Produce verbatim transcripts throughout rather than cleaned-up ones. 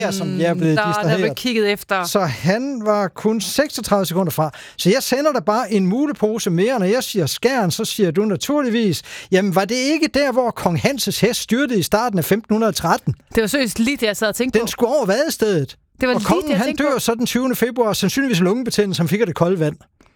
her, som jeg er blevet der, distraheret. der blev kigget efter. Så han var kun seksogtredive sekunder fra. Så jeg sender dig bare en mulepose mere. Når jeg siger Skjern, så siger du naturligvis, jamen var det ikke der, hvor Kong Hanses hest styrtede i starten af femten tretten? Det var seriøst lige det, jeg sad og tænkte Den på. skulle over vadestedet. Det var og lige kongen, det, jeg han dør på. så den tyvende februar, sandsynligvis lungebetændelse, som fik af det kolde vand.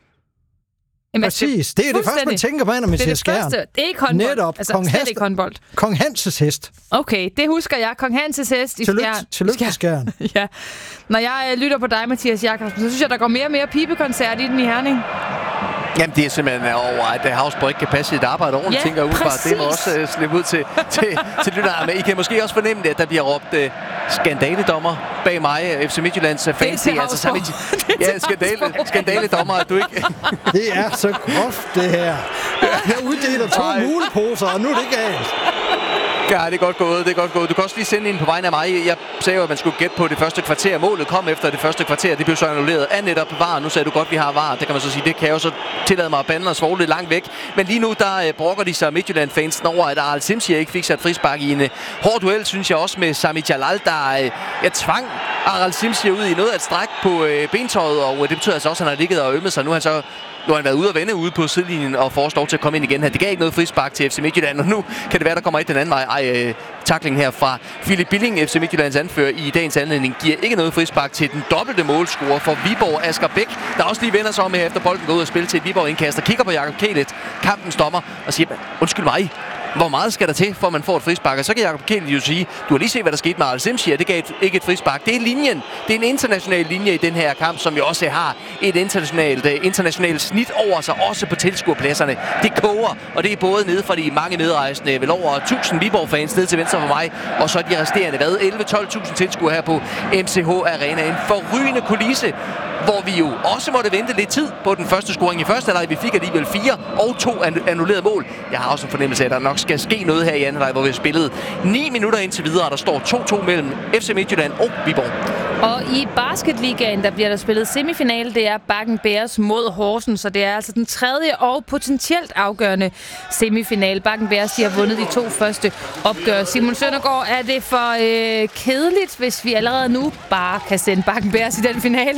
Jamen, Præcis. Det er det første, man tænker på, når man det siger Skjern. Det er det ikke håndbold. Netop. Altså, Kong, Hast- ikke håndbold. Kong Hanses hest. Okay, det husker jeg. Kong Hanses hest i Tillykke, Skjern. tillykke til Skjern. Ja. Når jeg øh, lytter på dig, Mathias Jakobsen, så synes jeg, der går mere og mere pibekoncert i den i Herning. Jamen, det er simpelthen over, at Havsborg ikke kan passe sit arbejde ordentligt, Ja, tænker jeg udefra. Det må præcis. også uh, slippe ud til, til, til lytterne. Men I kan måske også fornemme det, at der bliver råbt uh, skandaledommer bag mig, F C Midtjyllands fans. Det er til altså Sami, Havsborg. Det er ja, til skandale, Havsborg. skandaledommer, at du ikke... Det er så groft, det her. Jeg uddeler to Ej. muleposer, og nu er det galt. Ja, det er godt gået, det er godt gået. Du kan også lige sende ind på vegne af mig. Jeg sagde jo, at man skulle gætte på det første kvarter. Målet kom efter det første kvarter. Det blev så annulleret af netop V A R. Nu sagde du godt, vi har V A R. Det kan man så sige. Det kan jeg jo så tillade mig at bande og svogle lidt langt væk. Men lige nu, der øh, brokker de sig Midtjylland-fansen over, at Aral Simsier ikke fik sat frispark i en øh, hård duel, synes jeg også med Sami Jalal, der øh, jeg tvang Aral Simsier ud i noget af et stræk på øh, bentøjet. Og øh, det betyder altså også, at han har ligget og ømmet sig. Nu har han så Nu har han været ude og vende ude på sidelinjen og får lov til at komme ind igen her. Det gav ikke noget frispark til F C Midtjylland, og nu kan det være, der kommer et den anden vej. Ej, øh, tackling her fra Philip Billing, F C Midtjyllands anfører i dagens anledning, giver ikke noget frispark til den dobbelte målscorer for Viborg, Asger Bæk, der også lige vender sig om her efter bolden går ud og spiller til et Viborg-indkast, og kigger på Jakob Kælet, kampens dommer, og siger, undskyld mig, hvor meget skal der til, for at man får et frispark? Og så kan Jakob Kjeld jo sige, du har lige set, hvad der skete med Aral Simsier. Det gav et, ikke et frispark. Det er linjen. Det er en international linje i den her kamp, som jo også har et internationalt, uh, internationalt snit over sig, også på tilskuerpladserne. Det koger, og det er både nede fra de mange medrejsende, vel over tusind Viborg-fans ned til venstre for mig, og så de resterende, hvad, elleve til tolv tusind tilskuere her på M C H Arena. En forrygende kulisse, hvor vi jo også måtte vente lidt tid på den første scoring i første halvleg. Vi fik alligevel fire og to annullerede mål. Jeg har også en fornemmelse af, at der nok skal ske noget her i anden halvleg, hvor vi har spillet ni minutter indtil videre, og der står to to mellem F C Midtjylland og Viborg. Og i basketligaen, der bliver der spillet semifinale. Det er Bakken Bears mod Horsens, så det er altså den tredje og potentielt afgørende semifinale. Bakken Bears, de har vundet de to første opgør. Simon Søndergaard, er det for øh, kedeligt, hvis vi allerede nu bare kan sende Bakken Bears i den finale?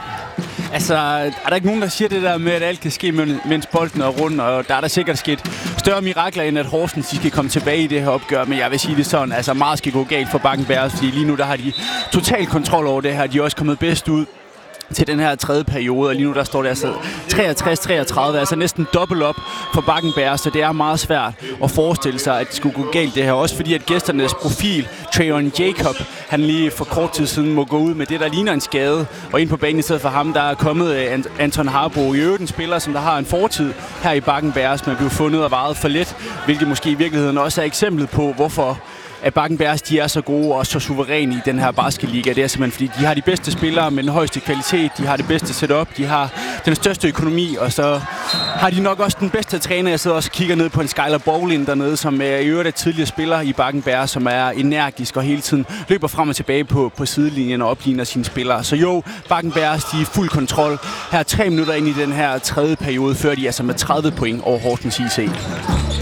Altså, er der ikke nogen, der siger det der med, at alt kan ske, mens bolden er rundt, og der er der sikkert sket større mirakler, end at Horsens de skal komme tilbage i det her opgør, men jeg vil sige det sådan, altså meget skal gå galt for Bakken Bears, fordi lige nu der har de total kontrol over det her, de er også kommet bedst ud til den her tredje periode, og lige nu der står det altså treogtres treogtredive, altså næsten dobbelt op for Bakken Bears, så det er meget svært at forestille sig, at det skulle gå galt det her, også fordi at gæsternes profil, Trayon Jacob, han lige for kort tid siden må gå ud med det, der ligner en skade, og ind på banen i stedet for ham, der er kommet Anton Harbo, i øvrigt en spiller, som der har en fortid her i Bakken Bears, men blev fundet og vejet for let, hvilket måske i virkeligheden også er eksemplet på, hvorfor at Bakken Bears, de er så gode og så suveræne i den her basketliga. Det er simpelthen, fordi de har de bedste spillere med den højeste kvalitet, de har det bedste setup, de har den største økonomi, og så har de nok også den bedste træner. Jeg sidder også og kigger ned på en Skyler Bowlin dernede, som er i øvrigt er tidligere spiller i Bakken Bears, som er energisk og hele tiden løber frem og tilbage på, på sidelinjen og opligner sine spillere. Så jo, Bakken Bears, de er fuld kontrol. Her tre minutter ind i den her tredje periode, før de altså med tredive point over Horsens I C.